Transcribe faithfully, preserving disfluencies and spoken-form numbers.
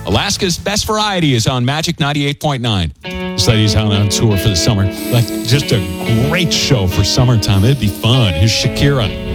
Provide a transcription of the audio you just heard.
Alaska's Best Variety is on Magic ninety-eight point nine. This lady's out on tour for the summer. Like, just a great show for summertime. It'd be fun. Here's Shakira.